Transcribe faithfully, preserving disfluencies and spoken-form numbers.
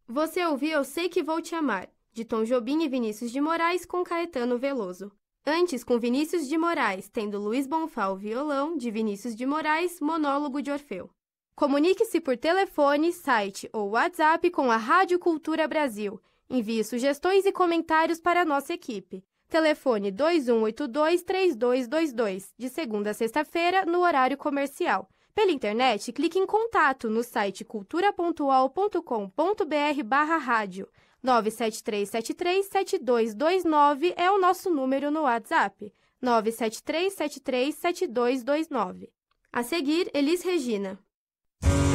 Você ouviu Eu Sei Que Vou Te Amar, de Tom Jobim e Vinícius de Moraes com Caetano Veloso. Antes, com Vinícius de Moraes, tendo Luiz Bonfá violão, de Vinícius de Moraes, Monólogo de Orfeu. Comunique-se por telefone, site ou WhatsApp com a Rádio Cultura Brasil. Envie sugestões e comentários para a nossa equipe. Telefone dois um oito dois, três dois dois dois, de segunda a sexta-feira, no horário comercial. Pela internet, clique em contato no site cultura ponto u o l ponto com ponto b r barra rádio. nove sete três sete três, sete dois dois nove é o nosso número no WhatsApp. nove sete três sete três, sete dois dois nove. A seguir, Elis Regina.